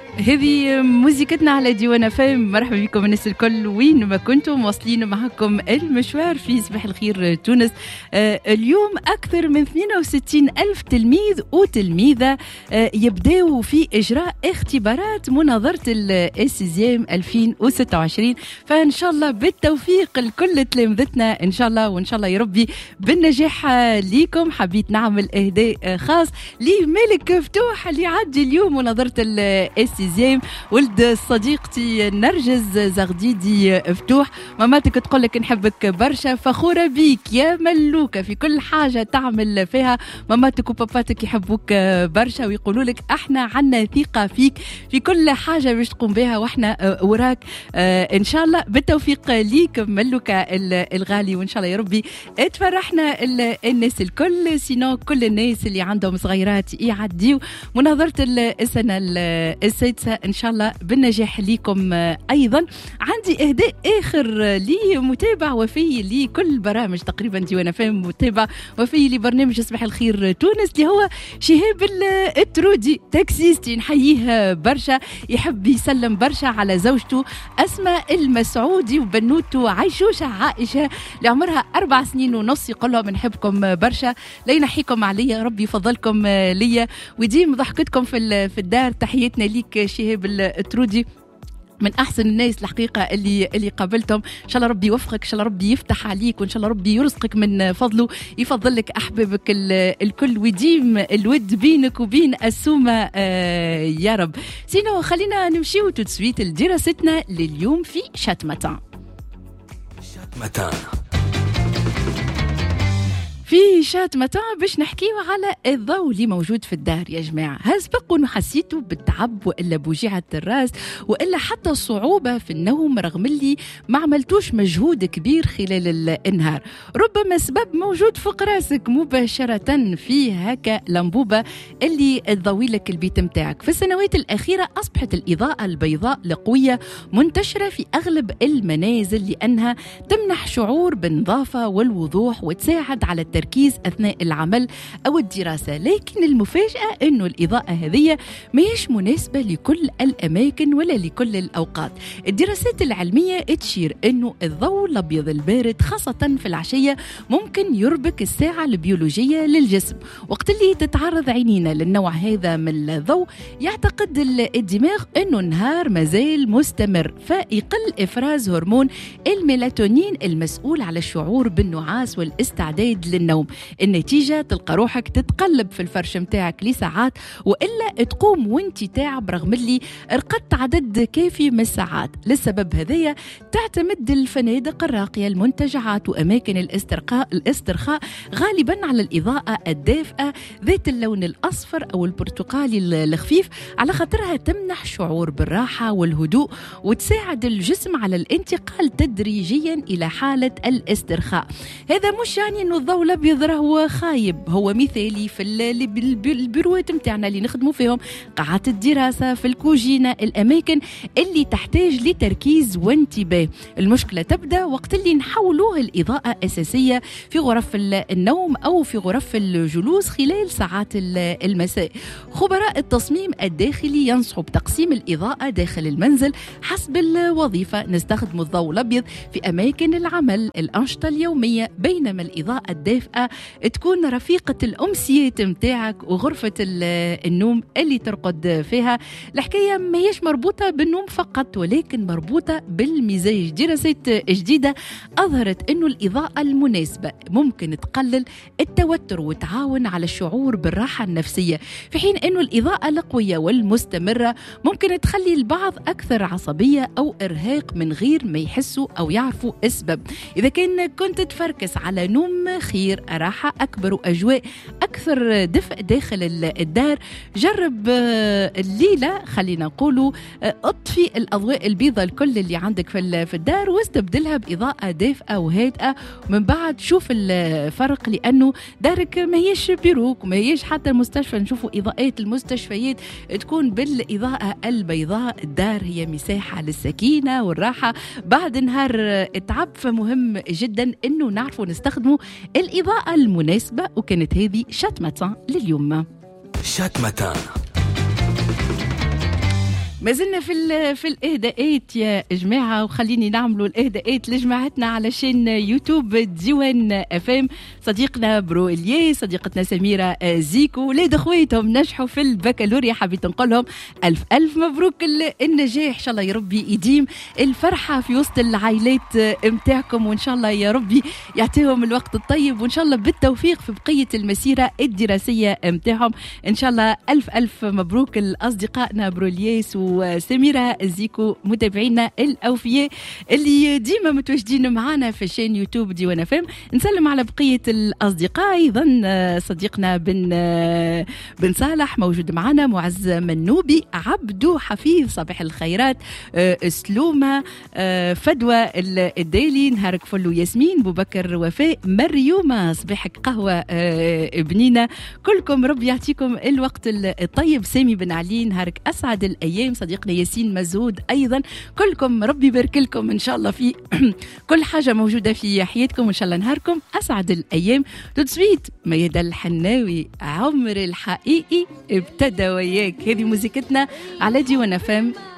هذه موسيقتنا على ديوان فام. مرحبا بكم الناس الكل وين ما كنتم، واصلين معكم المشوار في صباح الخير تونس. اليوم أكثر من 62 ألف تلميذ وتلميذة يبدأوا في إجراء اختبارات مناظرة السيزيام 2026. فإن شاء الله بالتوفيق لكل تلامذتنا إن شاء الله، وإن شاء الله يا ربي بالنجاح ليكم. حبيت نعمل إهداء خاص لملك فتوح اللي عدي اليوم مناظرة السيزيام، ولد صديقتي نرجس زغديدي فتوح. ماماتك تقول لك نحبك برشا، فخورة بيك يا ملوكة في كل حاجة تعمل فيها. ماماتك وباباتك يحبوك برشا ويقولوا لك احنا عنا ثقة فيك في كل حاجة باش تقوم بها، واحنا وراك ان شاء الله. بالتوفيق ليك ملوكة الغالي، وان شاء الله يا ربي تفرحنا الناس الكل. سينو كل الناس اللي عندهم صغيرات يعديوا مناظرة السنة السادسة إن شاء الله بالنجاح ليكم. أيضا عندي إهداء آخر لمتابع وفي لكل برامج تقريبا ديوان فهم، متابع وفي لبرنامج صباح الخير تونس اللي هو شهاب الترودي، تاكسيستي نحييه برشا. يحب يسلم برشا على زوجته أسماء المسعودي وبنوته عيشوشة عائشة اللي عمرها 4 سنين ونص. يقول لهم نحبكم برشا، لا ينحيكم عليا، ربي يفضلكم ليا ويديم ضحكتكم في الدار. تحياتنا ليك شهاب الترودي، من أحسن الناس الحقيقة اللي قابلتهم. إن شاء الله ربي يوفقك، إن شاء الله ربي يفتح عليك، وإن شاء الله ربي يرزقك من فضله، يفضل لك أحبابك الكل ويديم الود بينك وبين السومة يا رب. سينو خلينا نمشي وتسويت لدراستنا لليوم في شات ماتان. في شات متاع باش نحكيو على الضوء اللي موجود في الدار يا جماعة. هل سبق انه حسيتوا بالتعب وإلا بوجيعة الراس وإلا حتى صعوبة في النوم رغم اللي ما عملتوش مجهود كبير خلال النهار؟ ربما سبب موجود فوق راسك مباشرة في هكا لمبوبة اللي تضوي لك البيت متاعك. في السنوات الأخيرة أصبحت الإضاءة البيضاء القوية منتشرة في أغلب المنازل لأنها تمنح شعور بالنظافة والوضوح وتساعد على التركيز أثناء العمل أو الدراسة. لكن المفاجأة أنه الإضاءة هذه ماهيش مناسبة لكل الأماكن ولا لكل الأوقات. الدراسات العلمية تشير أنه الضوء الأبيض البارد خاصة في العشية ممكن يربك الساعة البيولوجية للجسم. وقت اللي تتعرض عينينا للنوع هذا من الضوء يعتقد الدماغ أنه النهار مازال مستمر، فيقل إفراز هرمون الميلاتونين المسؤول على الشعور بالنعاس والاستعداد للنوم. النتيجة تلقى روحك تتقلب في الفرش متاعك لساعات، وإلا تقوم وانتي تعب رغم اللي رقدت عدد كافي من الساعات. للسبب هذايا تعتمد الفنادق الراقية المنتجعات وأماكن الاسترخاء غالبا على الإضاءة الدافئة ذات اللون الأصفر أو البرتقالي الخفيف، على خاطرها تمنح شعور بالراحة والهدوء وتساعد الجسم على الانتقال تدريجيا إلى حالة الاسترخاء. هذا مش يعني أنه الضوء الأبيض راهو خايب، هو مثالي في البيروات متاعنا اللي نخدموا فيهم، قاعات الدراسة، في الكوجينة، الأماكن اللي تحتاج لتركيز وانتباه. المشكلة تبدأ وقت اللي نحولوه الإضاءة أساسية في غرف النوم أو في غرف الجلوس خلال ساعات المساء. خبراء التصميم الداخلي ينصحوا بتقسيم الإضاءة داخل المنزل حسب الوظيفة. نستخدم الضوء الأبيض في أماكن العمل، الأنشطة اليومية، بينما الإضاءة الدافئة تكون رفيقة الأمسيات متاعك وغرفة النوم اللي ترقد فيها. الحكاية ما هيش مربوطة بالنوم فقط، ولكن مربوطة بالمزاج. دراسات جديدة أظهرت أنه الإضاءة المناسبة ممكن تقلل التوتر وتعاون على الشعور بالراحة النفسية، في حين أنه الإضاءة القوية والمستمرة ممكن تخلي البعض أكثر عصبية أو إرهاق من غير ما يحسوا أو يعرفوا السبب. إذا كنت تفركس على نوم خير، راحة أكبر وأجواء أكثر دفء داخل الدار، جرب الليلة خلينا نقولوا اطفي الأضواء البيضاء الكل اللي عندك في الدار واستبدلها بإضاءة دافئة وهادئة، ومن بعد شوف الفرق، لأنه دارك ما هيش بيروك وما هيش حتى المستشفى. نشوفوا إضاءات المستشفيات تكون بالإضاءة البيضاء. الدار هي مساحة للسكينة والراحة بعد نهار التعب، فمهم جدا أنه نعرفوا نستخدموا الإضاءة المناسبة. وكانت هذه شات ماتان لليوم. شات ماتان ما زلنا في الاهداءات يا جماعه، وخليني نعملوا الاهداءات لجماعتنا على شين يوتيوب ديوان اف ام. صديقنا برو الياس، صديقتنا سميره زيكو، ولاد اخواتهم نجحوا في البكالوريا. حبيت نقول لهم الف الف مبروك النجاح، ان شاء الله يا ربي يديم الفرحه في وسط العائلات متاعكم، وان شاء الله يا ربي يعطيهم الوقت الطيب، وان شاء الله بالتوفيق في بقيه المسيره الدراسيه متاعهم. ان شاء الله الف الف مبروك لاصدقائنا برو الياس وسميرة زيكو، متابعينا الأوفياء اللي ديما متواجدين معنا في شين يوتيوب ديوان اف ام. نسلم على بقية الأصدقاء أيضا، صديقنا بن صالح موجود معنا، معز منوبي، عبدو حفيظ صباح الخيرات، سلومة، فدوى الديلي، نهارك فلو، ياسمين، بوبكر، وفاء، مريومة، صباحك قهوة بنينة، كلكم ربي يعطيكم الوقت الطيب. سامي بن علي، نهارك أسعد الأيام. صديقنا ياسين مزهود أيضا، كلكم ربي يبارك لكم إن شاء الله في كل حاجة موجودة في حياتكم، وإن شاء الله نهاركم أسعد الأيام. تدسويت ميادة الحناوي، عمر الحقيقي ابتدى وياك، هذه موسيقتنا على ديوان اف ام.